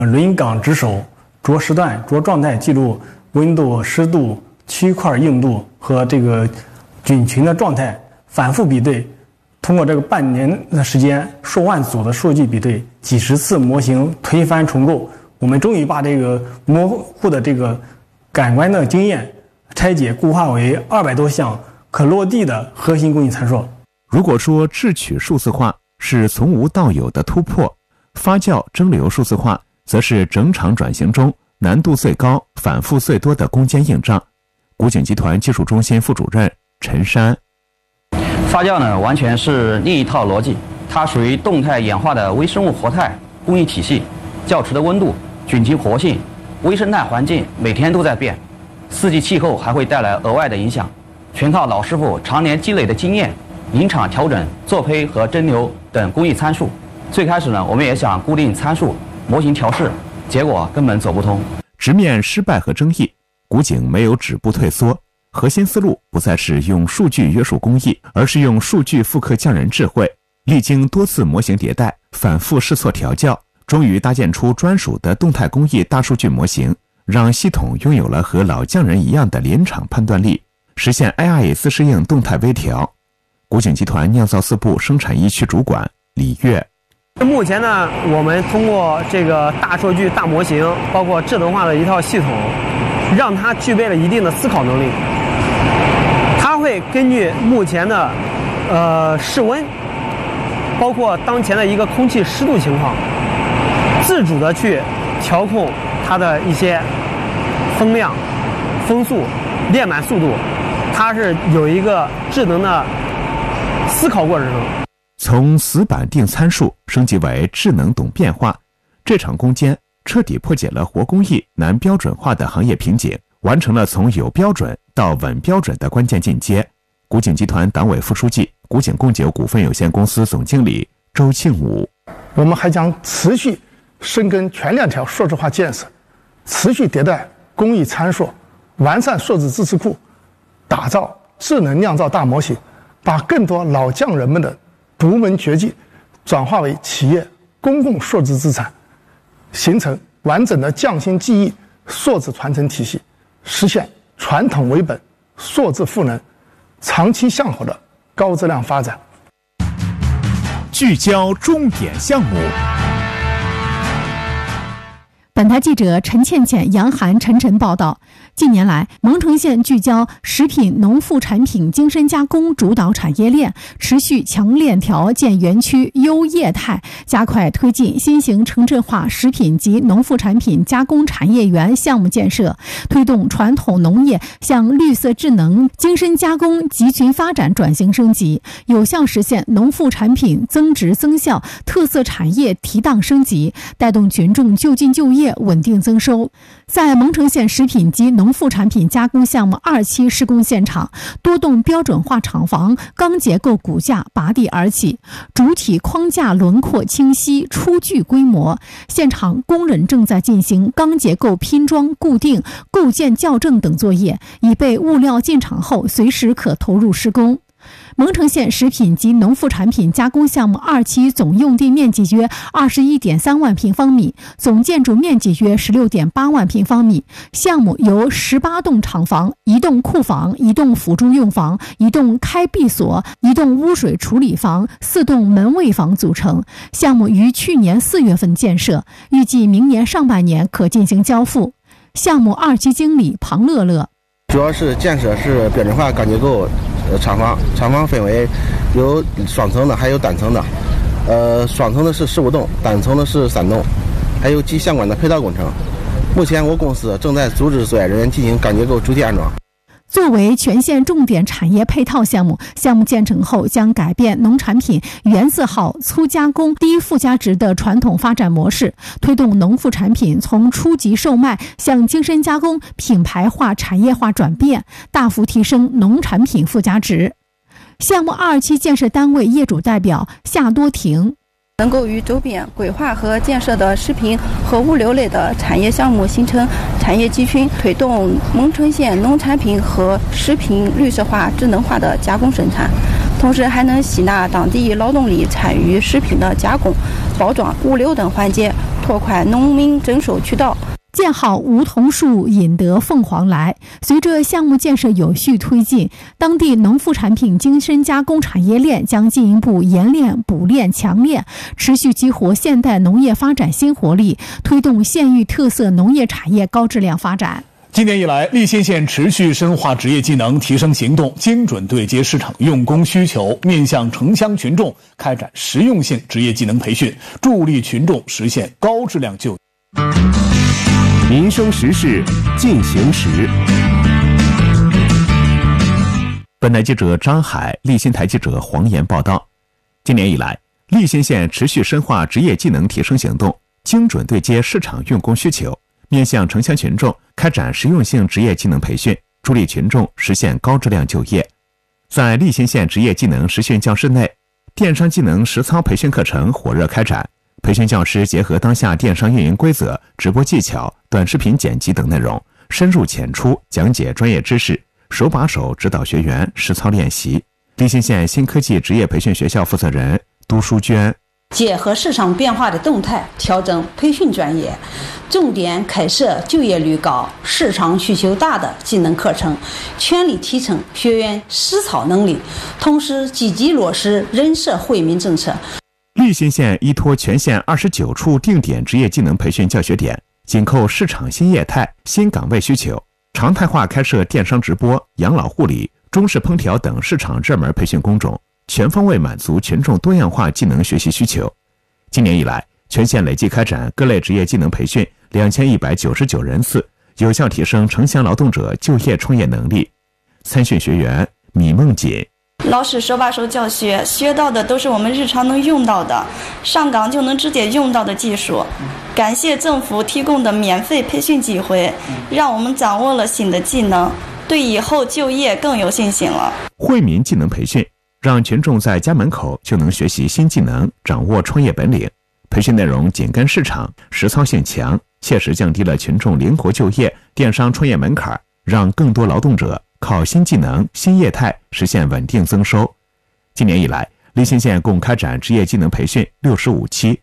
轮岗值守，着时段、着状态记录温度、湿度、区块硬度和这个菌群的状态，反复比对。通过这个半年的时间，数万组的数据比对，几十次模型推翻重构，我们终于把这个模糊的这个感官的经验拆解固化为200多项可落地的核心工艺参数。 如果说制曲数字化是从无到有的突破，发酵蒸馏数字化则是整场转型中难度最高、反复最多的攻坚硬仗。古井集团技术中心副主任陈山： 发酵呢，完全是另一套逻辑，它属于动态演化的微生物活态工艺体系。窖池的温度、菌群活性、微生态环境每天都在变，四季气候还会带来额外的影响，全靠老师傅常年积累的经验，临场调整做胚和蒸馏等工艺参数。最开始呢，我们也想固定参数、模型调试，结果根本走不通。 直面失败和争议，古井没有止步退缩。核心思路不再是用数据约束工艺，而是用数据复刻匠人智慧。历经多次模型迭代，反复试错调教，终于搭建出专属的动态工艺大数据模型，让系统拥有了和老匠人一样的临场判断力，实现 AI 自适应动态微调。古井集团酿造四部生产一区主管李跃： 目前呢，我们通过这个大数据、大模型，包括智能化的一套系统，让它具备了一定的思考能力。它会根据目前的室温，包括当前的一个空气湿度情况，自主的去调控它的一些风量、风速、炼满速度，它是有一个智能的思考过程。 从死板定参数升级为智能懂变化，这场攻坚彻底破解了活工艺难标准化的行业瓶颈，完成了从有标准到稳标准的关键进阶。古井集团党委副书记、古井贡酒股份有限公司总经理周庆武： 我们还将持续深耕全链条数字化建设，持续迭代工艺参数，完善数字知识库，打造智能酿造大模型，把更多老匠人们的独门绝技转化为企业公共数字资产，形成完整的匠心技艺数字传承体系，实现传统为本、数字赋能、长期向好的高质量发展。 聚焦重点项目。 本台记者陈倩倩、杨涵、陈晨报道。近年来，蒙城县聚焦食品农副产品精深加工主导产业链，持续强链条建园区、优业态，加快推进新型城镇化食品及农副产品加工产业园项目建设，推动传统农业向绿色智能、精深加工集群发展转型升级，有效实现农副产品增值增效、特色产业提档升级，带动群众就近就业、稳定增收。在蒙城县食品及农副产品加工项目2期施工现场，多栋标准化厂房钢结构骨架拔地而起，主体框架轮廓清晰，初具规模。现场工人正在进行钢结构拼装、固定、构件校正等作业，以备物料进场后随时可投入施工。蒙城县食品及农副产品加工项目2期总用地面积约 21.3 万平方米，总建筑面积约 16.8 万平方米。项目由18栋厂房、1栋库房、1栋辅助用房、1栋开闭所、1栋污水处理房、4栋门卫房组成。项目于去年4月份建设，预计明年上半年可进行交付。项目2期经理庞乐乐： 主要是建设是标准化钢结构厂房分为有双层的，还有单层的。双层的是15栋，单层的是3栋，还有及相关的配套工程。目前我公司正在组织作业人员进行钢结构主体安装。 作为全县重点产业配套项目，项目建成后将改变农产品原字号、粗加工、低附加值的传统发展模式，推动农副产品从初级售卖向精深加工、品牌化、产业化转变，大幅提升农产品附加值。项目2期建设单位业主代表夏多亭： 能够与周边规划和建设的食品和物流类的产业项目形成产业集群，推动蒙城县农产品和食品绿色化、智能化的加工生产，同时还能吸纳当地劳动力参与食品的加工、包装、物流等环节， 拓宽农民征收渠道。 建好梧桐树，引得凤凰来。随着项目建设有序推进，当地农副产品精深加工产业链将进一步研炼、补炼、强炼，持续激活现代农业发展新活力，推动县域特色农业产业高质量发展。 今年以来，溧县县持续深化职业技能提升行动，精准对接市场用工需求，面向城乡群众开展实用性职业技能培训，助力群众实现高质量就业。 民生时事进行时。 本台记者张海、溧新台记者黄岩报道。今年以来，溧县县持续深化职业技能提升行动，精准对接市场用工需求，面向城乡群众开展实用性职业技能培训，助力群众实现高质量就业。在溧新县职业技能实训教室内，电商技能实操培训课程火热开展。培训教师结合当下电商运营规则、直播技巧、短视频剪辑等内容，深入浅出讲解专业知识，手把手指导学员实操练习。溧新县新科技职业培训学校负责人杜淑娟， 结合市场变化的动态，调整培训专业，重点开设就业率高、市场需求大的技能课程，全力提升学员实操能力，同时积极落实人社惠民政策。 溧新县依托全县29处定点职业技能培训教学点，紧扣市场新业态、新岗位需求，常态化开设电商直播、养老护理、中式烹调等市场热门培训工种，全方位满足群众多样化技能学习需求。今年以来，全县累计开展各类职业技能培训2199人次，有效提升城乡劳动者就业创业能力。参训学员米梦锦， 老师手把手教学，学到的都是我们日常能用到的，上岗就能直接用到的技术。感谢政府提供的免费培训机会，让我们掌握了新的技能，对以后就业更有信心了。 惠民技能培训让群众在家门口就能学习新技能，掌握创业本领。培训内容紧跟市场，实操性强，切实降低了群众灵活就业、电商创业门槛，让更多劳动者靠新技能、新业态实现稳定增收。今年以来，溧新县共开展职业技能培训65期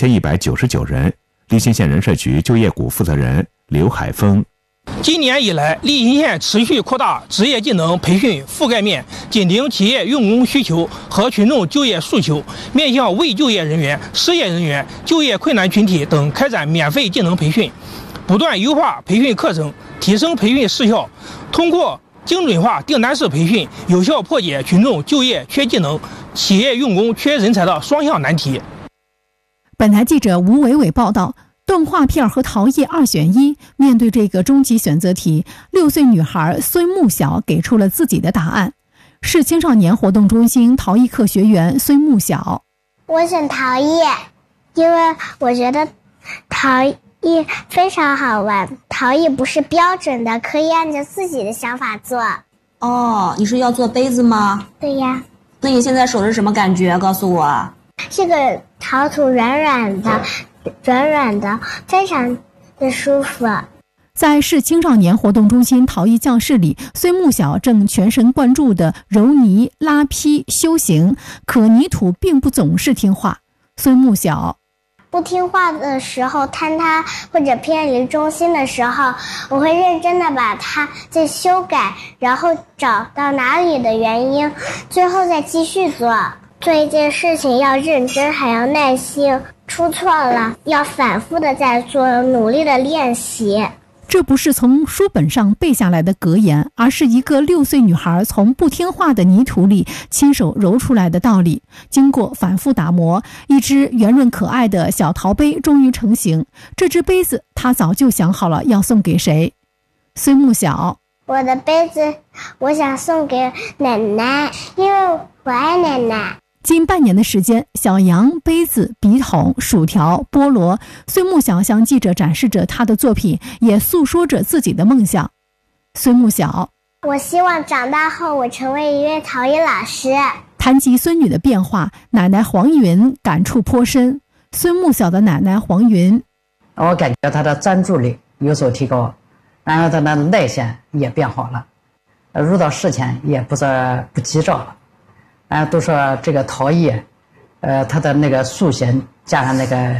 ，2199人。溧新县人社局就业股负责人刘海峰， 今年以来，溧新县持续扩大职业技能培训覆盖面，紧盯企业用工需求和群众就业诉求，面向未就业人员、失业人员、就业困难群体等开展免费技能培训，不断优化培训课程，提升培训时效，通过精准化订单式培训，有效破解群众就业缺技能、企业用工缺人才的双向难题。 本台记者吴伟伟报道，动画片和陶艺2选1，面对这个终极选择题，6岁女孩孙木晓给出了自己的答案。市青少年活动中心陶艺课学员孙木晓， 我选陶艺，因为我觉得陶艺非常好玩，陶艺不是标准的，可以按照自己的想法做。 哦，你是要做杯子吗？ 对呀。 那你现在手是什么感觉？告诉我。 这个陶土软软的，非常的舒服。 在市青少年活动中心陶艺教室里，孙木晓正全神贯注地揉泥、拉坯、修行，可泥土并不总是听话。孙木晓不听话的时候，坍塌或者偏离中心的时候，我会认真的把它再修改，然后找到哪里的原因，最后再继续做。做一件事情要认真，还要耐心，出错了要反复的再做，努力的练习。 这不是从书本上背下来的格言，而是一个6岁女孩从不听话的泥土里亲手揉出来的道理。经过反复打磨，一只圆润可爱的小陶杯终于成型。这只杯子她早就想好了要送给谁。孙木晓， 我的杯子我想送给奶奶，因为我爱奶奶。 近半年的时间，小羊、杯子、笔筒、薯条、菠萝，孙木晓向记者展示着他的作品，也诉说着自己的梦想。孙木晓， 我希望长大后我成为一位陶艺老师。 谈及孙女的变化，奶奶黄云感触颇深。孙木晓的奶奶黄云， 我感觉她的专注力有所提高，然后她的耐心也变好了，遇到事情也不急躁了。都说这个陶艺，它的那个塑形加上那个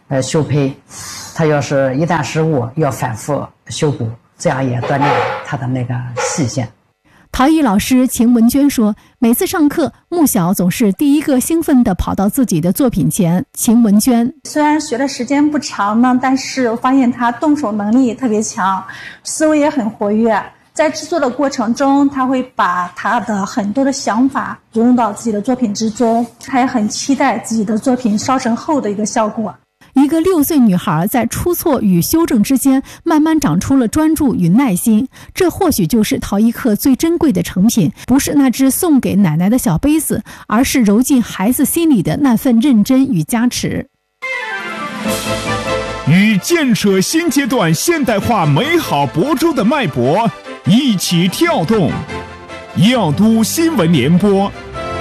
修胚，它要是一旦失误，要反复修补，这样也锻炼它的那个细线。 陶艺老师秦文娟说，每次上课，穆晓总是第一个兴奋地跑到自己的作品前。秦文娟虽然学的时间不长呢，但是我发现他动手能力特别强，思维也很活跃。在制作的过程中，他会把他的很多的想法融入到自己的作品之中，他也很期待自己的作品烧成后的一个效果。 一个6岁女孩在出错与修正之间慢慢长出了专注与耐心，这或许就是陶艺课最珍贵的成品，不是那只送给奶奶的小杯子，而是揉进孩子心里的那份认真与加持。 与建设新阶段现代化美好亳州的脉搏一起跳动，耀都新闻联播。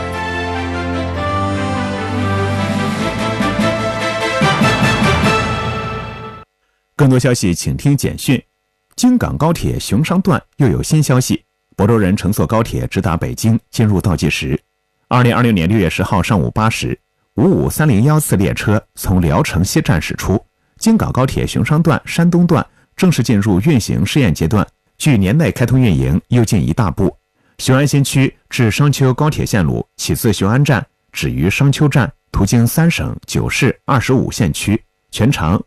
更多消息请听简讯。京港高铁熊商段又有新消息，亳州人乘坐高铁直达北京进入倒计时。2026年6月10号上午8时，55301次列车从聊城西站驶出，京港高铁熊商段山东段正式进入运行试验阶段，距年内开通运营又进一大步。雄安新区至商丘高铁线路起自雄安站，止于商丘站，途经3省9市25县区，全长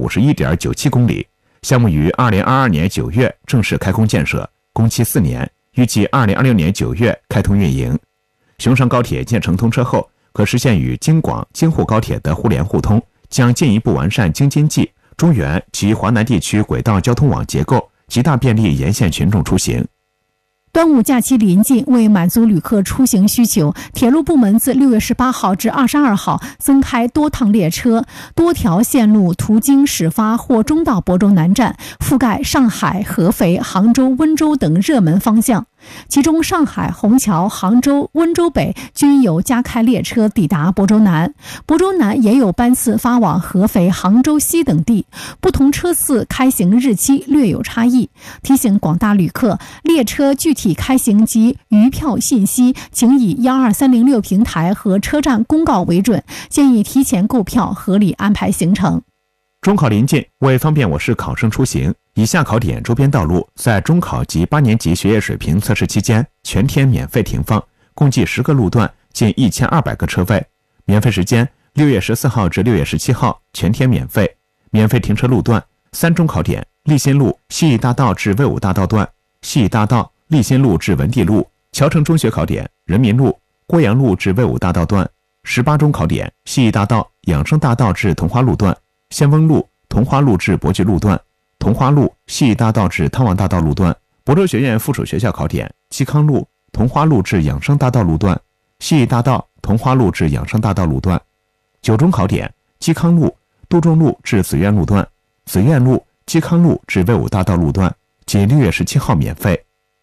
551.97公里。项目于2022年9月正式开工建设，工期4年，预计2026年9月开通运营。熊商高铁建成通车后，可实现与京广、京沪高铁的互联互通，将进一步完善京津冀、中原及华南地区轨道交通网结构，极大便利沿线群众出行。 端午假期临近，为满足旅客出行需求，铁路部门自6月18号至22号增开多趟列车，多条线路途经始发或终到亳州南站，覆盖上海、合肥、杭州、温州等热门方向。其中上海、虹桥、杭州、温州北均有加开列车抵达亳州南，亳州南也有班次发往合肥、杭州西等地，不同车次开行日期略有差异。提醒广大旅客，列车具体开行及余票信息请以12306平台和车站公告为准，建议提前购票，合理安排行程。 中考临近，为方便我市考生出行，以下考点周边道路在中考及8年级学业水平测试期间全天免费停放，共计10个路段，近1200个车位。免费时间6月14号至6月17号全天免费。免费停车路段3中考点：立新路西义大道至魏武大道段、西义大道、立新路至文地路；侨城中学考点：人民路、郭阳路至魏武大道段；18中考点：西义大道、养生大道至桐花路段、先锋路、桐花路至博聚路段、桐花路、西义大道至汤王大道路段；亳州学院附属学校考点：嵇康路、桐花路至养生大道路段、西义大道、桐花路至养生大道路段；9中考点：嵇康路、杜仲路至紫苑路段、紫苑路、嵇康路至魏武大道路段，仅6月17号免费。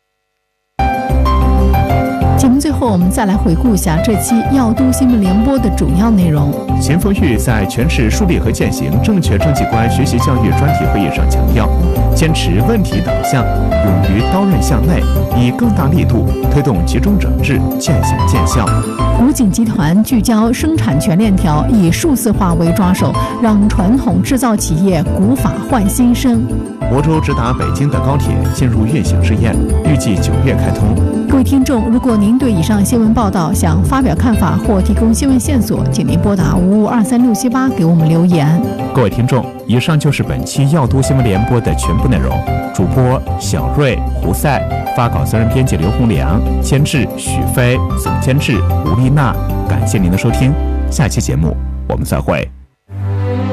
节目最后，我们再来回顾一下这期耀都新闻联播的主要内容。 秦凤玉在诠释树立和践行正确政绩观学习教育专题会议上强调，坚持问题导向，勇于刀刃向内，以更大力度推动集中整治，践行见效。 古井集团聚焦生产全链条，以数字化为抓手，让传统制造企业古法换新生。 亳州直达北京的高铁进入运行试验，预计9月开通。 各位听众，如果您对以上新闻报道想发表看法或提供新闻线索，请您拨打5523678给我们留言。 各位听众，以上就是本期耀都新闻联播的全部内容。主播小瑞、胡赛，发稿责任编辑刘洪良，监制许飞，总监制吴丽娜。感谢您的收听，下期节目我们再会。